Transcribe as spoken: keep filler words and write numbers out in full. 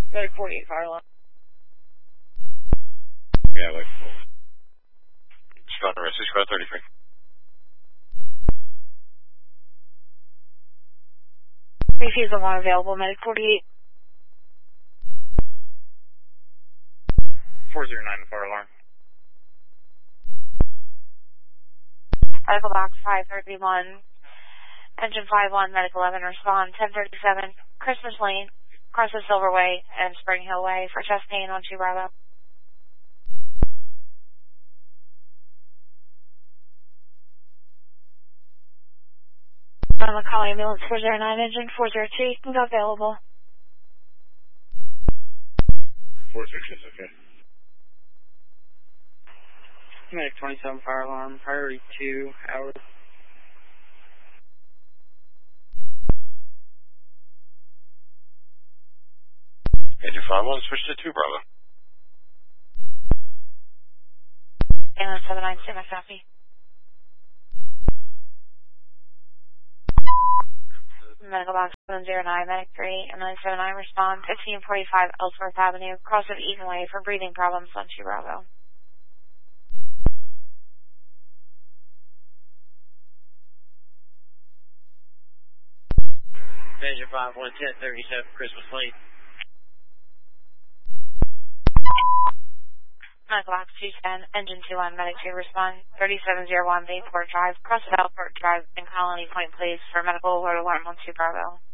Medic forty-eight, fire alarm. Yeah, like. Squad number six, squad thirty-three. Refusal one available, medic forty-eight. four zero nine, fire alarm. Medical box five thirty-one. Engine five one, medic eleven, respond ten thirty-seven. Christmas Lane, across the Silverway and Spring Hill Way for chest pain on two Bravo. I'm a call ambulance four zero nine, engine four zero two, go available. four six is okay. Medic twenty-seven, fire alarm, priority two, hours. Engine five one, switch to two Bravo. Ambulance seven nine, stand by copy. Medical box seven zero nine, medic three, ambulance seven nine, respond fifteen forty-five Ellsworth Avenue, cross of Eaton Way for breathing problems on two Bravo. Engine five one, ten thirty-seven, Christmas Lane. Medical box two ten, engine two one, medic two, respond thirty-seven oh one Bayport Drive, cross of Alport Drive and Colony Point, please, for medical alert alarm on two Bravo.